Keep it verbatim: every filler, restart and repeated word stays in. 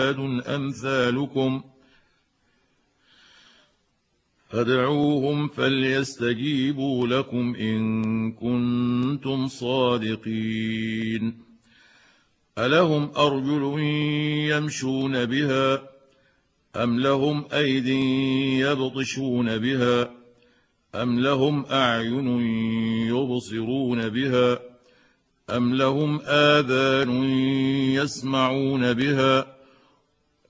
أمثالكم فادعوهم فليستجيبوا لكم إن كنتم صادقين ألهم أرجل يمشون بها أم لهم أيد يبطشون بها أم لهم أعين يبصرون بها أم لهم آذان يسمعون بها